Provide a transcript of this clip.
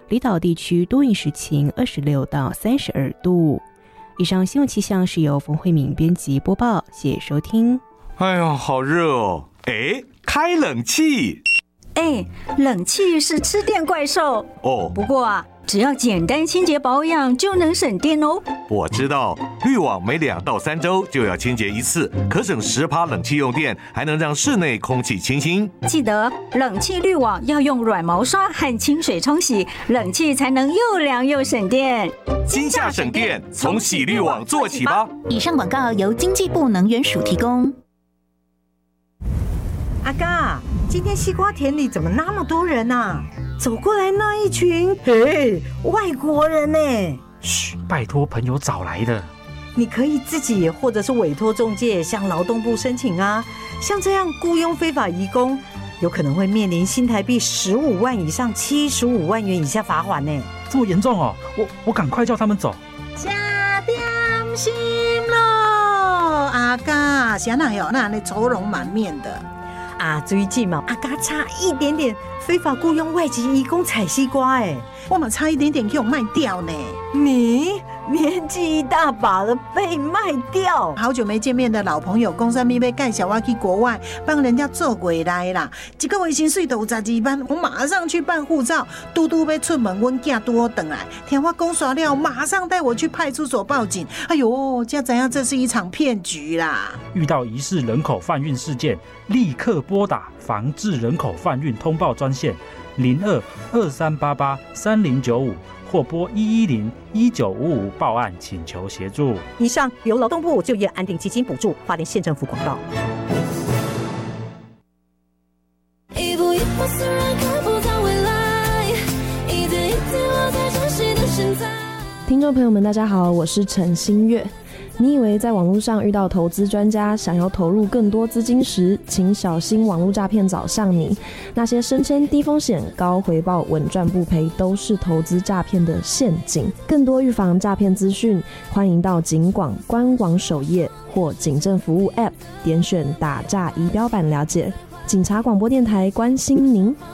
离岛地区多云时晴，26到32度。以上新闻气象是由冯慧敏编辑播报，谢谢收听。 哎呀，好热哦！开冷气。 冷气是吃电怪兽哦。 不过啊，只要简单清洁保养就能省电哦。 我知道，滤网每2到3周就要清洁一次，可省10%冷气用电，还能让室内空气清新。 记得冷气滤网要用软毛刷和清水冲洗，冷气才能又凉又省电。 今夏省电，从洗滤网做起吧。 以上广告由经济部能源署提供。 阿嘎，今天西瓜田里怎么那么多人啊？走过来那一群，外国人呢？ 嘘，拜托朋友找来的。 你可以自己或者是委托中介向劳动部申请啊。像这样雇佣非法移工，有可能会面临新台币15万以上75万元以下罚款呢。 这么严重哦？我赶快叫他们走。 吃点心咯，阿嘎，谁哪有那愁容满面的？ 最近嘛，阿嘎差一点点非法雇佣外籍移工采西瓜， 我们差一点点给我卖掉呢。 你年纪一大把了，被卖掉？ 好久没见面的老朋友，公司咪要介绍我去国外帮人家做过来啦。一个月薪水都有12万，我马上去办护照。嘟嘟要出门，阮囝拄好回来，听我讲耍了，马上带我去派出所报警。哎呦，才知影这是一场骗局啦！ 遇到疑似人口贩运事件，立刻拨打防治人口贩运通报专线02-2388-3095。或拨110-1955报案请求协助。 以上由劳动部就业安定基金补助，花莲县政府广告。 一步一步虽然看不到未来，一点一滴我在珍惜的现在。 听众朋友们大家好，我是陈新月。你以为在网络上遇到投资专家想要投入更多资金时，请小心网络诈骗找上你。那些声称低风险高回报稳赚不赔都是投资诈骗的陷阱。更多预防诈骗资讯，欢迎到警广官网首页或警政服务 App 点选打诈仪表板了解。警察广播电台关心您。